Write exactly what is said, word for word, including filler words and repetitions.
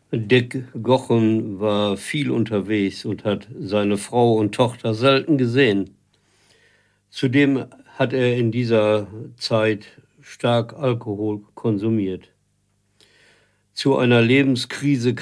Dick Gochen war viel unterwegs und hat seine Frau und Tochter selten gesehen. Zudem hat er in dieser Zeit stark Alkohol konsumiert. Zu einer Lebenskrise